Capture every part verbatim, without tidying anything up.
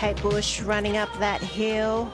Kate Bush, Running Up That Hill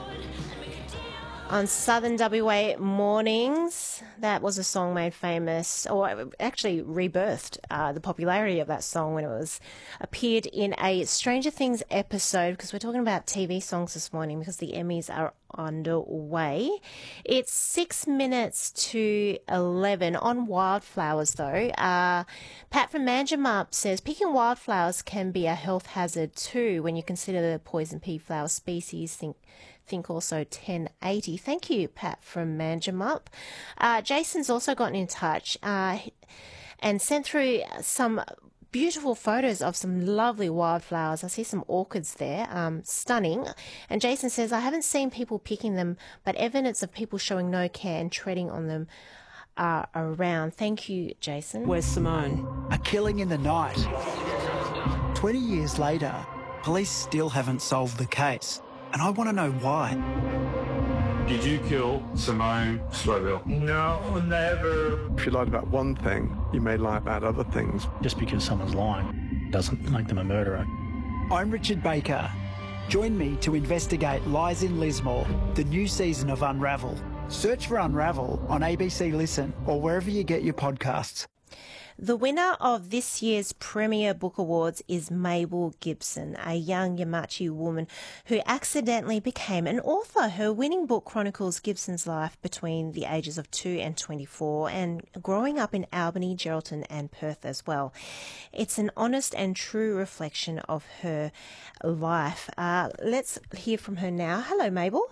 on Southern W A mornings. That was a song made famous, or actually rebirthed uh, the popularity of that song when it was appeared in a Stranger Things episode, because we're talking about T V songs this morning because the Emmys are underway. It's six minutes to eleven on wildflowers, though. Uh, Pat from Manjimup says, picking wildflowers can be a health hazard too when you consider the poison pea flower species. Think think also ten eighty. Thank you, Pat from Manjimup. Uh, Jason's also gotten in touch uh, and sent through some beautiful photos of some lovely wildflowers. I see some orchids there, um, stunning. And Jason says, I haven't seen people picking them, but evidence of people showing no care and treading on them are around. Thank you, Jason. Where's Simone? A killing in the night. twenty years later, police still haven't solved the case. And I want to know why. Did you kill Simone Slowell? No, never. If you lied about one thing, you may lie about other things. Just because someone's lying doesn't make them a murderer. I'm Richard Baker. Join me to investigate Lies in Lismore, the new season of Unravel. Search for Unravel on A B C Listen or wherever you get your podcasts. The winner of this year's Premier Book Awards is Mabel Gibson, a young Yamachi woman who accidentally became an author. Her winning book chronicles Gibson's life between the ages of two and twenty-four and growing up in Albany, Geraldton and Perth as well. It's an honest and true reflection of her life. Uh, let's hear from her now. Hello, Mabel.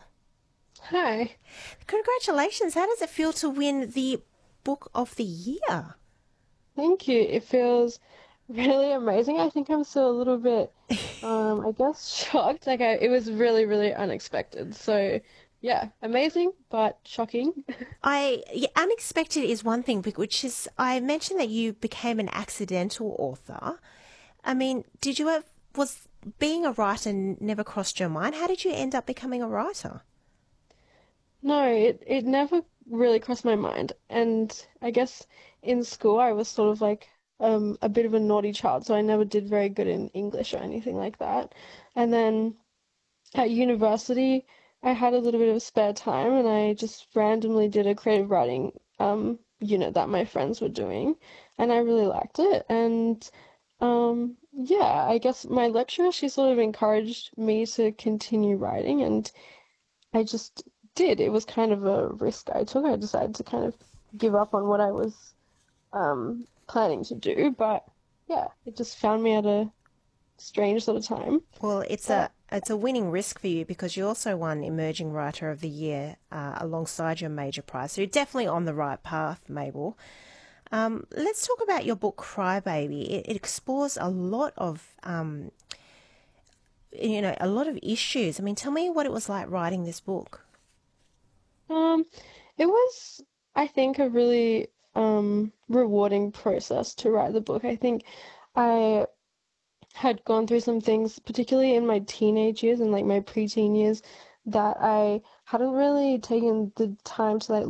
Hi. Congratulations. How does it feel to win the Book of the Year? Thank you. It feels really amazing. I think I'm still a little bit, um, I guess, shocked. Like, I, it was really, really unexpected. So, yeah, amazing, but shocking. I yeah, unexpected is one thing, which is, I mentioned that you became an accidental author. I mean, did you have, was being a writer never crossed your mind? How did you end up becoming a writer? No, it, it never really crossed my mind. And I guess in school I was sort of like um, a bit of a naughty child, so I never did very good in English or anything like that. And then at university I had a little bit of spare time and I just randomly did a creative writing um, unit that my friends were doing, and I really liked it. And um, yeah, I guess my lecturer, she sort of encouraged me to continue writing, and I just did. It was kind of a risk I took. I decided to kind of give up on what I was um, planning to do, but yeah, it just found me at a strange sort of time. Well, it's a it's a winning risk for you because you also won Emerging Writer of the Year uh, alongside your major prize, so you're definitely on the right path, Mabel. Um, let's talk about your book, Crybaby. It, it explores a lot of, um, you know, a lot of issues. I mean, tell me what it was like writing this book. Um, it was, I think, a really um, rewarding process to write the book. I think I had gone through some things, particularly in my teenage years and like my preteen years, that I hadn't really taken the time to like